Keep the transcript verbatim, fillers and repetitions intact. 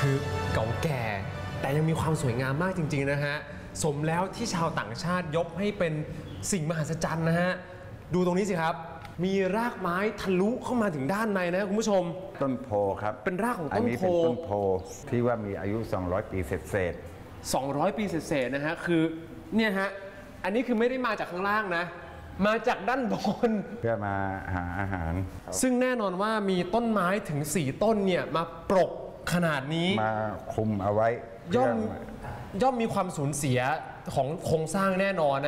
คือเก่าแก่แต่ยังมีความสวยงามมากจริงๆนะฮะสมแล้วที่ชาวต่างชาติยกให้เป็นสิ่งมหัศจรรย์นะฮะดูตรงนี้สิครับมีรากไม้ทะลุเข้ามาถึงด้านในนะคุณผู้ชมต้นโพครับเป็นรากของต้นโพอันนี้เป็นต้นโพที่ว่ามีอายุสองร้อยปีเศษสองร้อยปีเศษๆนะฮะคือเนี่ยฮะอันนี้คือไม่ได้มาจากข้างล่างนะมาจากด้านบนเพื่อมาหาอาหารซึ่งแน่นอนว่ามีต้นไม้ถึงสี่ต้นเนี่ยมาปรกขนาดนี้มาคุมเอาไว้ย่อมย่อมมีความสูญเสียของโครงสร้างแน่นอนนะ